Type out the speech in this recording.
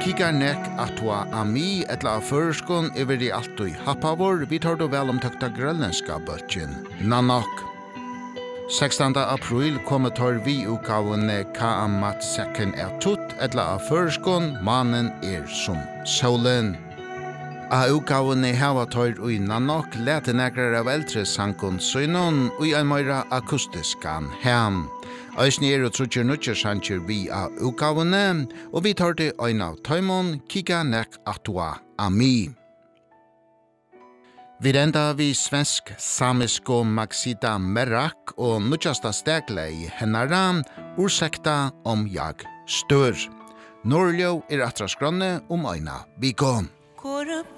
kikar nek atwa ami etla førskon iver de altoi happavor vi tar då vel omtakta grønlandska bøtjen Nanok. 16. april kommer tar vi ukavene Kaamat sekken tutt etla av førskon mannen som solen. A ukavene hava tar ui Nanok lete nekrar av eldre sankon søynon ui en meira akustiskan hem. Eisni og trutjer nutjer sankjer vi av ukavene, og vi tar til ein av taimon kika nek atwa ami. Vi enda vi svensk samisk og Maxita Merak og nutjasta steglei hennara ursäkta om jag stör. Norrljå atraskrone eina vikon.